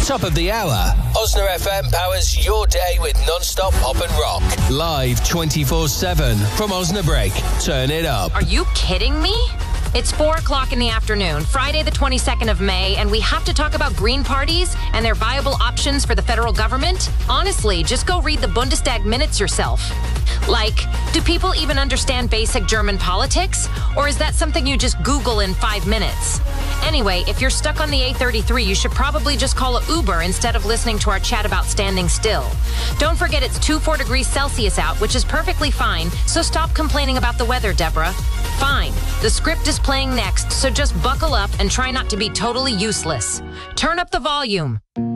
Top of the hour. Osna FM powers your day with non-stop pop and rock. Live 24/7 from Osnabrück. Turn it up. Are you kidding me? It's 4 o'clock in the afternoon, Friday the 22nd of May, and we have to talk about green parties and their viable options for the federal government? Honestly, just go read the Bundestag minutes yourself. Like, do people even understand basic German politics? Or is that something you just Google in 5 minutes? Anyway, if you're stuck on the A33, you should probably just call an Uber instead of listening to our chat about standing still. Don't forget it's 24 degrees Celsius out, which is perfectly fine, so stop complaining about the weather, Deborah. Fine. The script is playing next, so just buckle up and try not to be totally useless. Turn up the volume.